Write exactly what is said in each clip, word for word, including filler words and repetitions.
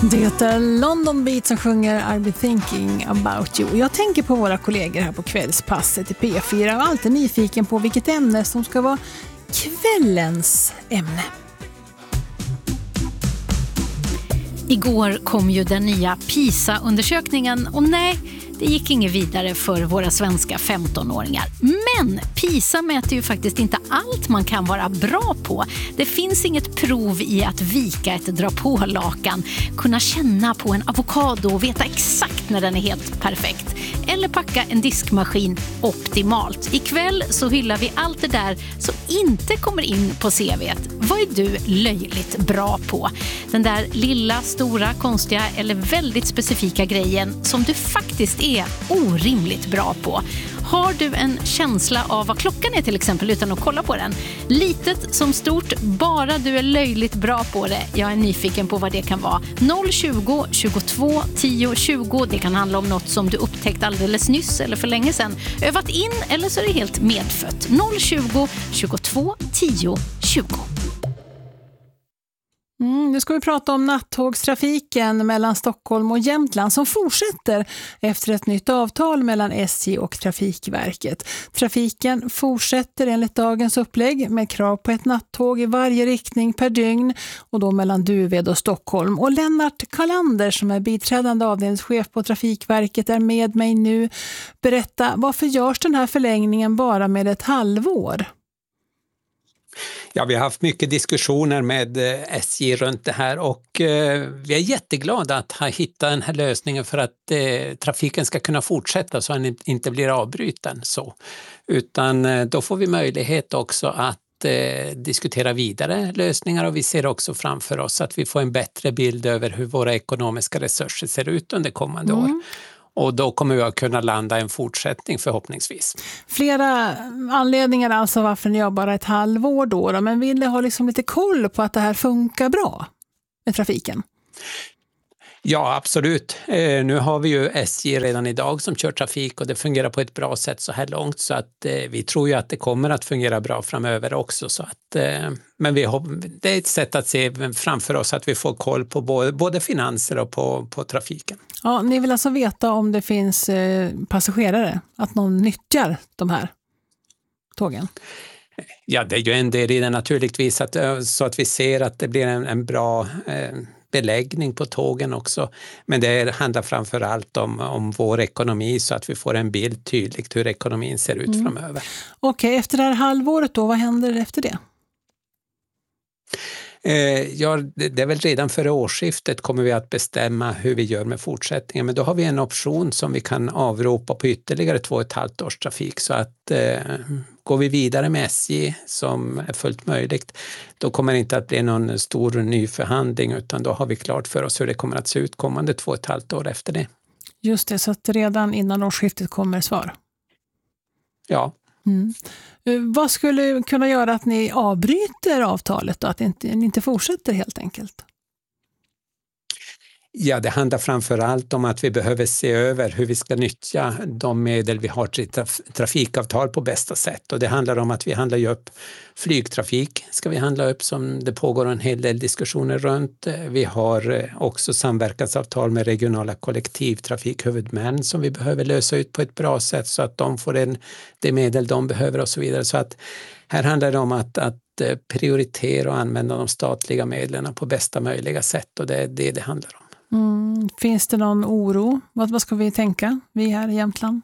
Det är London Beat som sjunger I'll be thinking about you. Jag tänker på våra kollegor här på kvällspasset i P fyra och är alltid nyfiken på vilket ämne som ska vara kvällens ämne. Igår kom ju den nya PISA-undersökningen och nej, det gick inget vidare för våra svenska femtonåringar. Men PISA mäter ju faktiskt inte allt man kan vara bra på. Det finns inget prov i att vika ett dra på lakan, kunna känna på en avokado och veta exakt när den är helt perfekt. Eller packa en diskmaskin optimalt. Ikväll så hyllar vi allt det där som inte kommer in på C V:t. Vad är du löjligt bra på? Den där lilla, stora, konstiga eller väldigt specifika grejen som du faktiskt är orimligt bra på. Har du en känsla av vad klockan är till exempel utan att kolla på den? Litet som stort, bara du är löjligt bra på det. Jag är nyfiken på vad det kan vara. noll tjugo, tjugotvå, tio, tjugo. Det kan handla om något som du upptäckt alldeles nyss eller för länge sedan. Övat in eller så är det helt medfött. noll tjugo, tjugotvå, tio, tjugo. Mm, nu ska vi prata om nattågstrafiken mellan Stockholm och Jämtland som fortsätter efter ett nytt avtal mellan S J och Trafikverket. Trafiken fortsätter enligt dagens upplägg med krav på ett nattåg i varje riktning per dygn och då mellan Duved och Stockholm. Och Lennart Karlander som är biträdande avdelningschef på Trafikverket är med mig nu. Berätta, varför görs den här förlängningen bara med ett halvår? Ja, vi har haft mycket diskussioner med S J runt det här och eh, vi är jätteglada att ha hittat den här lösningen för att eh, trafiken ska kunna fortsätta så att den inte blir avbruten så. Utan eh, då får vi möjlighet också att eh, diskutera vidare lösningar och vi ser också framför oss att vi får en bättre bild över hur våra ekonomiska resurser ser ut under kommande mm. år. Och då kommer vi att kunna landa en fortsättning förhoppningsvis. Flera anledningar alltså varför ni har bara ett halvår då, då. Men vill ni ha liksom lite koll på att det här funkar bra med trafiken? Ja, absolut. Eh, nu har vi ju S J redan idag som kör trafik och det fungerar på ett bra sätt så här långt så att eh, vi tror ju att det kommer att fungera bra framöver också. Så att, eh, men vi har, det är ett sätt att se framför oss att vi får koll på både, både finanser och på, på trafiken. Ja, ni vill alltså veta om det finns eh, passagerare, att någon nyttjar de här tågen? Ja, det är ju en del i det naturligtvis att, så att vi ser att det blir en, en bra eh, beläggning på tågen också. Men det handlar framför allt om, om vår ekonomi så att vi får en bild tydligt hur ekonomin ser ut mm. framöver. Okej, efter det här halvåret då, vad händer efter det? Ja, det är väl redan före årsskiftet kommer vi att bestämma hur vi gör med fortsättningen. Men då har vi en option som vi kan avropa på ytterligare två och ett halvt års trafik. Så att eh, går vi vidare med S J som är fullt möjligt, då kommer det inte att bli någon stor ny förhandling utan då har vi klart för oss hur det kommer att se ut kommande två och ett halvt år efter det. Just det, så att redan innan årsskiftet kommer svar. Ja. Mm. Vad skulle kunna göra att ni avbryter avtalet då? Att ni inte, ni inte fortsätter helt enkelt? Ja, det handlar framför allt om att vi behöver se över hur vi ska nyttja de medel vi har till traf- trafikavtal på bästa sätt. Och det handlar om att vi handlar ju upp flygtrafik, ska vi handla upp som det pågår en hel del diskussioner runt. Vi har också samverkansavtal med regionala kollektivtrafikhuvudmän som vi behöver lösa ut på ett bra sätt så att de får en, det medel de behöver och så vidare. Så att här handlar det om att, att prioritera och använda de statliga medlen på bästa möjliga sätt och det är det det handlar om. Mm. Finns det någon oro? Vad, vad ska vi tänka, vi här i Jämtland?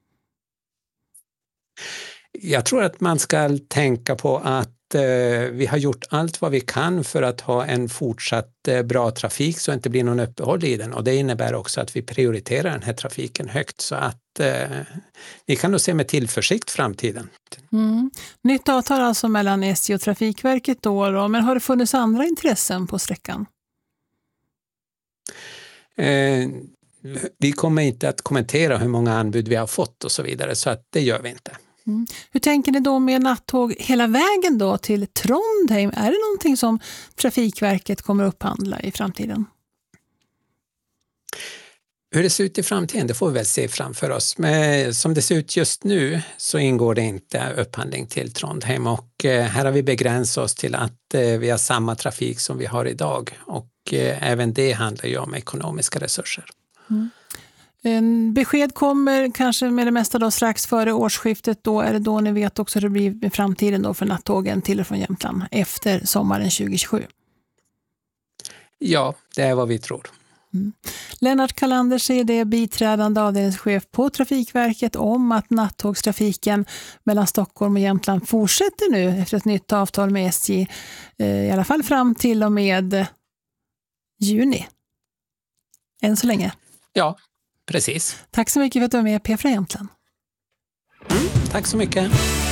Jag tror att man ska tänka på att eh, vi har gjort allt vad vi kan för att ha en fortsatt eh, bra trafik så att det inte blir någon uppehåll i den och det innebär också att vi prioriterar den här trafiken högt så att eh, vi kan nog se med tillförsikt framtiden. Mm. Nytt avtal alltså mellan S J och Trafikverket då, då, men har det funnits andra intressen på sträckan? Eh, vi kommer inte att kommentera hur många anbud vi har fått och så vidare så att det gör vi inte. Mm. Hur tänker ni då med nattåg hela vägen då till Trondheim? Är det någonting som Trafikverket kommer upphandla i framtiden? Hur det ser ut i framtiden, det får vi väl se framför oss. Men som det ser ut just nu så ingår det inte upphandling till Trondheim och här har vi begränsat oss till att vi har samma trafik som vi har idag och även det handlar ju om ekonomiska resurser. Mm. En besked kommer kanske med det mesta då strax före årsskiftet. Då är det då ni vet också hur det blir i framtiden då för nattågen till och från Jämtland efter sommaren tjugo tjugosju. Ja, det är vad vi tror. Mm. Lennart Kallander säger det, biträdande avdelningschef på Trafikverket, om att nattågstrafiken mellan Stockholm och Jämtland fortsätter nu efter ett nytt avtal med S J, i alla fall fram till och med juni. Än så länge. Ja, precis. Tack så mycket för att du var med, P från Jämtland. Mm, tack så mycket.